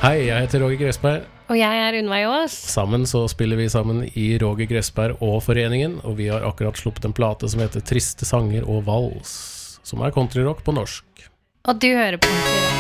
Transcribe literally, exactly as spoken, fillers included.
Hei, jeg heter Roger Gressberg. Og jeg er Unnveig Aas. Sammen så spiller vi sammen i Roger Gressberg og Foreningen, og vi har akkurat sluppet en plate som heter Triste sanger og vals, som er countryrock på norsk. Og du hører på countryrock.